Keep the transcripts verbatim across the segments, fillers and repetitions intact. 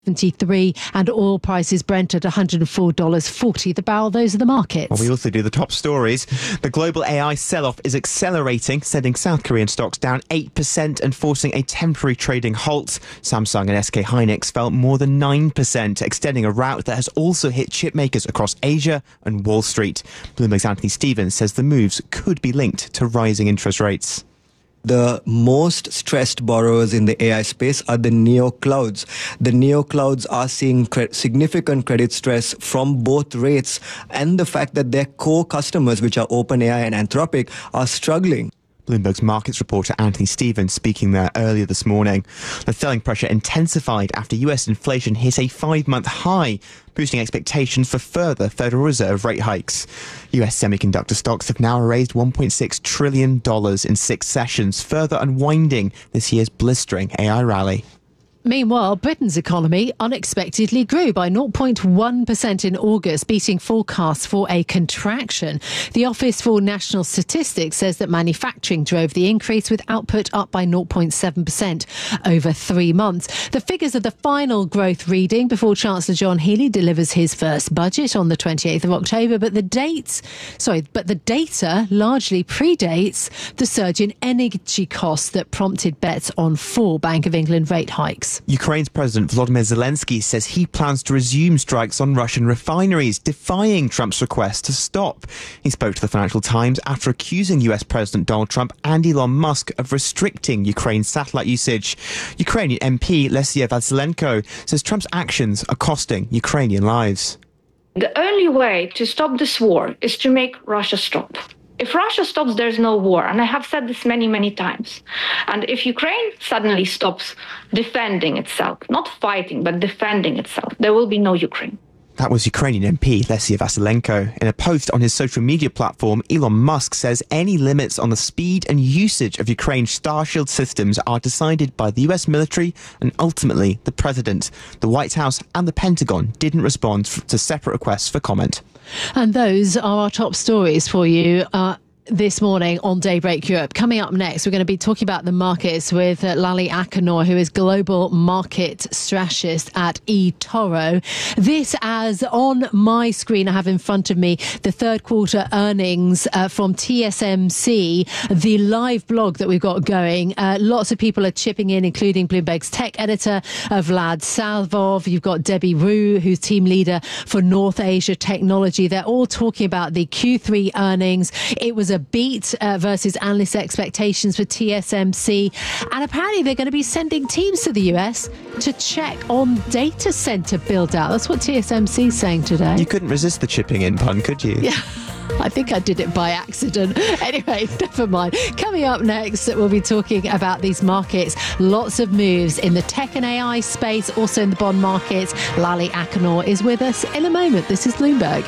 seventy-three, and oil prices Brent at one hundred four dollars forty the barrel. Those are the markets. Well, we also do the top stories. The global A I sell-off is accelerating, sending South Korean stocks down eight percent and forcing a temporary trading halt. Samsung and S K Hynix fell more than nine percent, extending a rout that has also hit chip makers across Asia and Wall Street. Bloomberg's Anthony Stevens says the moves could be linked to rising interest rates. The most stressed borrowers in the A I space are the neo-clouds. The neo-clouds are seeing cre- significant credit stress from both rates and the fact that their core customers, which are OpenAI and Anthropic, are struggling. Bloomberg's markets reporter Anthony Stevens speaking there earlier this morning. The selling pressure intensified after U S inflation hit a five-month high, boosting expectations for further Federal Reserve rate hikes. U S semiconductor stocks have now raised one point six trillion dollars in six sessions, further unwinding this year's blistering A I rally. Meanwhile, Britain's economy unexpectedly grew by zero point one percent in August, beating forecasts for a contraction. The Office for National Statistics says that manufacturing drove the increase, with output up by zero point seven percent over three months. The figures are the final growth reading before Chancellor John Healey delivers his first budget on the twenty-eighth of October. But the dates, sorry, but the data largely predates the surge in energy costs that prompted bets on four Bank of England rate hikes. Ukraine's President Volodymyr Zelensky says he plans to resume strikes on Russian refineries, defying Trump's request to stop. He spoke to the Financial Times after accusing U S President Donald Trump and Elon Musk of restricting Ukraine's satellite usage. Ukrainian M P Lesia Vasylenko says Trump's actions are costing Ukrainian lives. The only way to stop this war is to make Russia stop. If Russia stops, there's no war. And I have said this many, many times. And if Ukraine suddenly stops defending itself, not fighting, but defending itself, there will be no Ukraine. That was Ukrainian M P Lesia Vasylenko. In a post on his social media platform, Elon Musk says any limits on the speed and usage of Ukraine's Starshield systems are decided by the U S military and ultimately the president. The White House and the Pentagon didn't respond to separate requests for comment. And those are our top stories for you uh, this morning on Daybreak Europe. Coming up next, we're going to be talking about the markets with uh, Lally Akinor, who is Global Market Strategist at eToro. This, as on my screen I have in front of me, the third quarter earnings uh, from T S M C, the live blog that we've got going. Uh, lots of people are chipping in, including Bloomberg's tech editor, uh, Vlad Salvov. You've got Debbie Rue, who's team leader for North Asia Technology. They're all talking about the Q three earnings. It was a beat uh, versus analyst expectations for T S M C, and apparently they're going to be sending teams to the U S to check on data center build out. That's what T S M C is saying today. You couldn't resist the chipping in pun, could you? Yeah. I think I did it by accident. Anyway, never mind. Coming up next, we'll be talking about these markets. Lots of moves in the tech and A I space, also in the bond markets. Lally Akinor is with us in a moment. This is Bloomberg.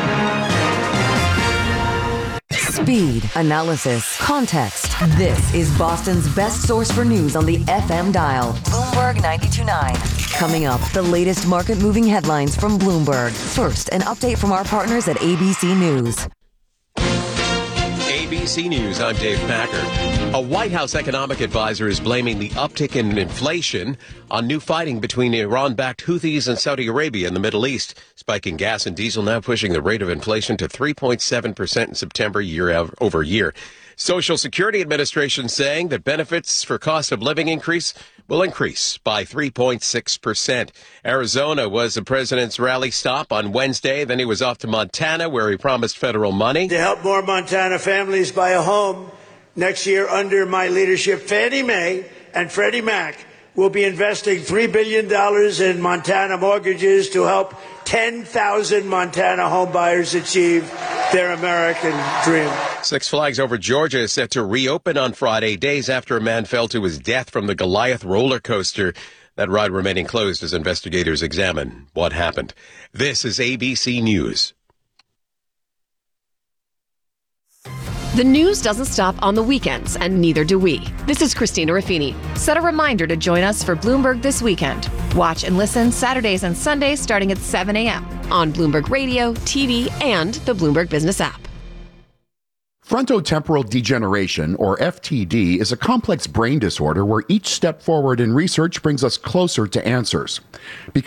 Speed, analysis, context. This is Boston's best source for news on the F M dial. Bloomberg ninety-two point nine. Coming up, the latest market-moving headlines from Bloomberg. First, an update from our partners at A B C News. A B C News, I'm Dave Packard. A White House economic advisor is blaming the uptick in inflation on new fighting between Iran-backed Houthis and Saudi Arabia in the Middle East. Spiking gas and diesel now pushing the rate of inflation to three point seven percent in September year over year. Social Security Administration saying that benefits for cost of living increase will increase by three point six percent. Arizona was the president's rally stop on Wednesday. Then he was off to Montana, where he promised federal money to help more Montana families buy a home next year under my leadership. Fannie Mae and Freddie Mac will be investing three billion dollars in Montana mortgages to help ten thousand Montana homebuyers achieve their American dream. Six Flags Over Georgia is set to reopen on Friday, days after a man fell to his death from the Goliath roller coaster. That ride remaining closed as investigators examine what happened. This is A B C News. The news doesn't stop on the weekends, and neither do we. This is Christina Ruffini. Set a reminder to join us for Bloomberg This Weekend. Watch and listen Saturdays and Sundays starting at seven a.m. on Bloomberg Radio, T V, and the Bloomberg Business app. Frontotemporal degeneration, or F T D, is a complex brain disorder where each step forward in research brings us closer to answers. Because